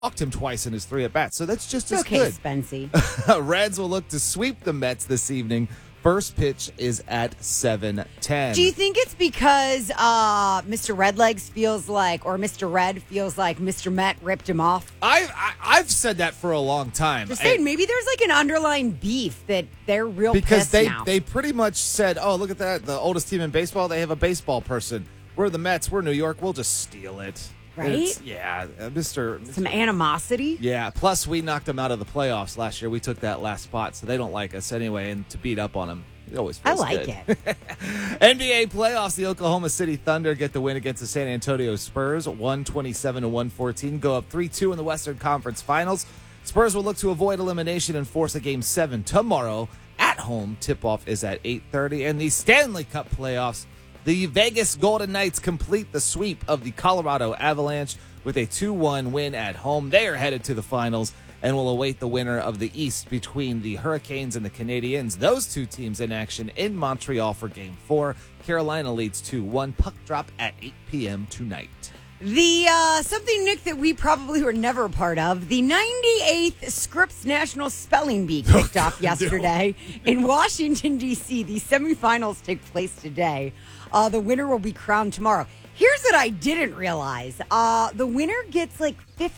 walked him twice in his 3 at-bats, so that's just as Okay, good. Spency. Reds will look to sweep the Mets this evening. First pitch is at 7:10. Do you think it's because Mr. Redlegs feels like, or Mr. Red feels like Mr. Met ripped him off? I've said that for a long time. Just saying, maybe there's like an underlying beef that they're real because pissed now. they pretty much said, oh, look at that, the oldest team in baseball, they have a baseball person. We're the Mets, we're New York, we'll just steal it. Right? Mr. Some animosity? Yeah, plus we knocked them out of the playoffs last year. We took that last spot, so they don't like us anyway, and to beat up on them, it always feels I like good. it. NBA playoffs, the Oklahoma City Thunder get the win against the San Antonio Spurs, 127-114, go up 3-2 in the Western Conference Finals. Spurs will look to avoid elimination and force a Game 7 tomorrow at home. Tip-off is at 8:30, and the Stanley Cup playoffs, the Vegas Golden Knights complete the sweep of the Colorado Avalanche with a 2-1 win at home. They are headed to the finals and will await the winner of the East between the Hurricanes and the Canadiens. Those two teams in action in Montreal for Game 4. Carolina leads 2-1. Puck drop at 8 p.m. tonight. The something, Nick, that we probably were never a part of, the 98th Scripps National Spelling Bee kicked off yesterday in Washington, D.C. The semifinals take place today. The winner will be crowned tomorrow. Here's what I didn't realize. The winner gets like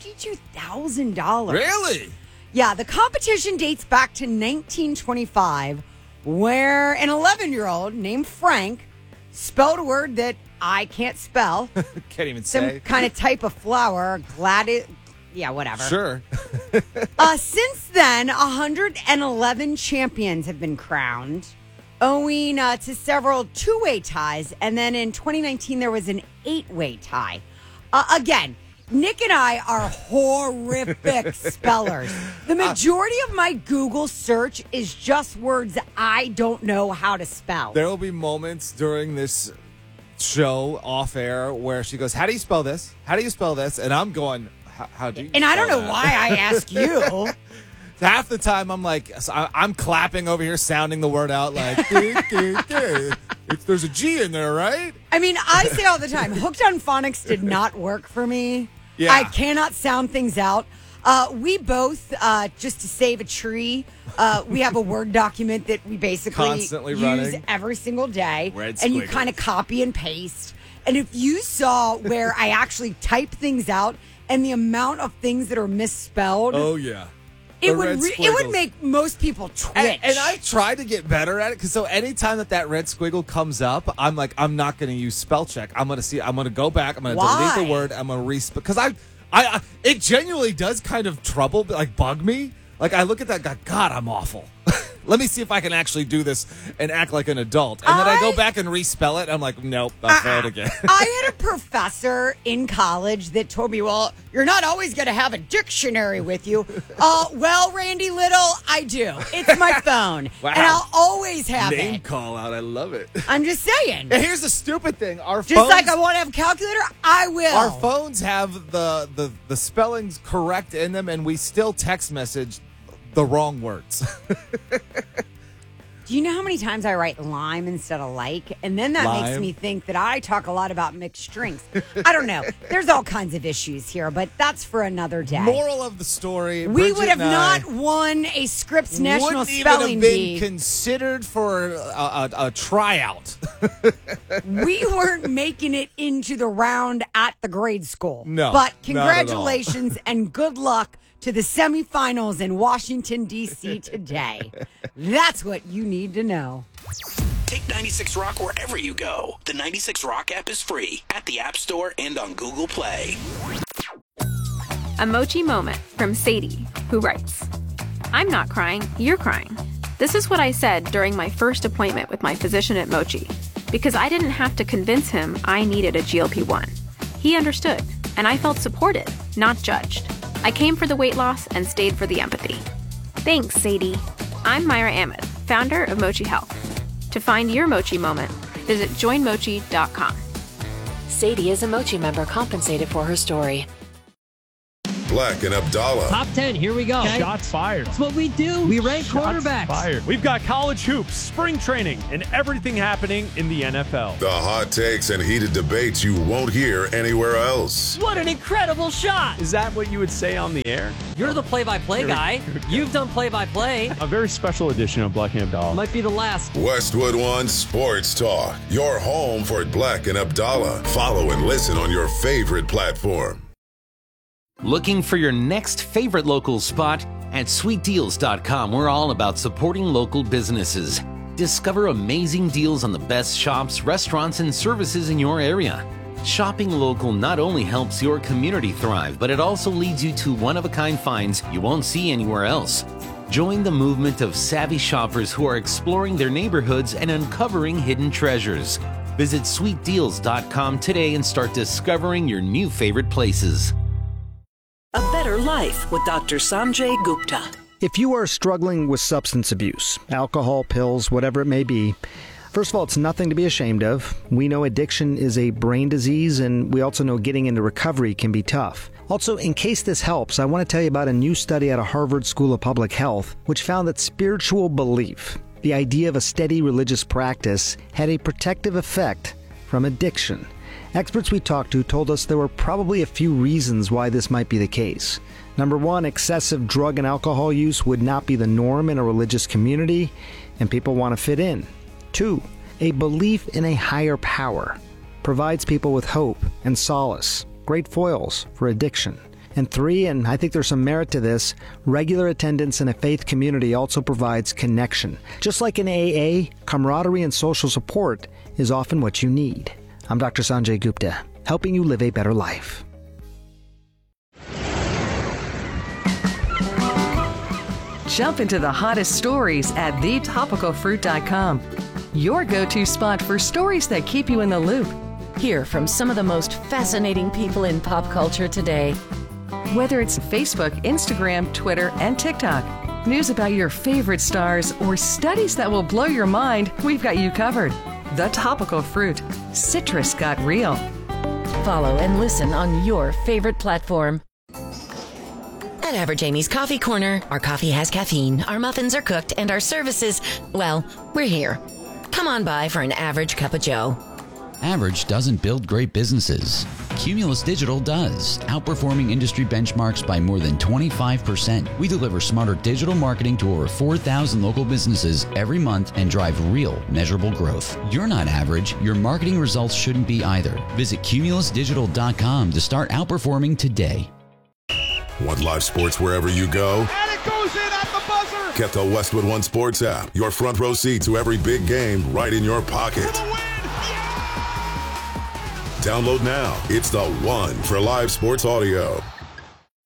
$52,000. Really? Yeah, the competition dates back to 1925, where an 11-year-old named Frank spelled a word that I can't spell. Can't even Some say. kind of type of flower. Yeah, whatever. Sure. Since then, 111 champions have been crowned, owing to several two-way ties. And then in 2019, there was an 8-way tie. Again, Nick and I are horrific spellers. The majority of my Google search is just words I don't know how to spell. There will be moments during this show off air where she goes, how do you spell this? How do you spell this? And I'm going, how do you And I don't know that? why I ask you. Half the time I'm like, I'm clapping over here, sounding the word out like, there's a G in there, right? I mean, I say all the time, Hooked on Phonics did not work for me. Yeah. I cannot sound things out. We both, just to save a tree, we have a Word document that we basically Constantly use running. every single day. Red and you squiggles. kind of copy and paste. And if you saw where I actually type things out and the amount of things that are misspelled, Oh, yeah. it The red would squiggles. make most people twitch. And I tried to get better at it because so anytime that red squiggle comes up, I'm like, I'm not going to use spell check. I'm going to go back. I'm going to Why? delete the word. I'm going to because I it genuinely does kind of bug me. Like I look at that, God, I'm awful. Let me see if I can actually do this and act like an adult. And then I go back and respell it. And I'm like, nope, I failed again. I had a professor in college that told me, well, you're not always going to have a dictionary with you. Well, Randy Little, I do. It's my phone. Wow. And I'll always have Name it. call out. I love it. I'm just saying. And here's the stupid thing. Our Just phones, like I want to have a calculator, I will. Our phones have the spellings correct in them, and we still text message the wrong words. Do you know how many times I write lime instead of like? And then that makes Lime. me think that I talk a lot about mixed drinks. I don't know. There's all kinds of issues here, but that's for another day. Moral of the story: we Bridget would have and I not won a Scripps National wouldn't even Spelling have been Bee. considered for a tryout. We weren't making it into the round at the grade school. No, But not at all. congratulations and good luck to the semifinals in Washington, D.C. today. That's what you need to know. Take 96 Rock wherever you go. The 96 Rock app is free at the App Store and on Google Play. A Mochi moment from Sadie, who writes, I'm not crying, you're crying. This is what I said during my first appointment with my physician at Mochi, because I didn't have to convince him I needed a GLP-1. He understood, and I felt supported, not judged. I came for the weight loss and stayed for the empathy. Thanks, Sadie. I'm Myra Ahmed, founder of Mochi Health. To find your Mochi moment, visit joinmochi.com. Sadie is a Mochi member compensated for her story. Black and Abdallah. Top 10, here we go. Okay. Shots fired. That's what we do. We rank quarterbacks. Fired. We've got college hoops, spring training, and everything happening in the NFL. The hot takes and heated debates you won't hear anywhere else. What an incredible shot. Is that what you would say on the air? You're the play-by-play guy. You've done play-by-play. A very special edition of Black and Abdallah. Might be the last. Westwood One Sports Talk. Your home for Black and Abdallah. Follow and listen on your favorite platform. Looking for your next favorite local spot? At sweetdeals.com, we're all about supporting local businesses. Discover amazing deals on the best shops, restaurants, and services in your area. Shopping local not only helps your community thrive, but it also leads you to one-of-a-kind finds you won't see anywhere else. Join the movement of savvy shoppers who are exploring their neighborhoods and uncovering hidden treasures. Visit sweetdeals.com today and start discovering your new favorite places. A Better Life with Dr. Sanjay Gupta. If you are struggling with substance abuse, alcohol, pills, whatever it may be, first of all, it's nothing to be ashamed of. We know addiction is a brain disease, and we also know getting into recovery can be tough. Also, in case this helps, I want to tell you about a new study out of Harvard School of Public Health, which found that spiritual belief, the idea of a steady religious practice, had a protective effect from addiction. Experts we talked to told us there were probably a few reasons why this might be the case. Number one, excessive drug and alcohol use would not be the norm in a religious community, and people want to fit in. 2, a belief in a higher power provides people with hope and solace, great foils for addiction. And 3, and I think there's some merit to this, regular attendance in a faith community also provides connection. Just like in AA, camaraderie and social support is often what you need. I'm Dr. Sanjay Gupta, helping you live a better life. Jump into the hottest stories at thetopicalfruit.com. Your go-to spot for stories that keep you in the loop. Hear from some of the most fascinating people in pop culture today. Whether it's Facebook, Instagram, Twitter, and TikTok, news about your favorite stars, or studies that will blow your mind, we've got you covered. The Topical Fruit. Citrus got real. Follow and listen on your favorite platform. At Average Amy's Coffee Corner, our coffee has caffeine, our muffins are cooked, and our services, well, we're here. Come on by for an average cup of joe. Average doesn't build great businesses. Cumulus Digital does, outperforming industry benchmarks by more than 25%. We deliver smarter digital marketing to over 4,000 local businesses every month and drive real, measurable growth. You're not average. Your marketing results shouldn't be either. Visit cumulusdigital.com to start outperforming today. Want live sports wherever you go? And it goes in at the buzzer! Get the Westwood One Sports app. Your front row seat to every big game right in your pocket. Download now. It's the one for live sports audio.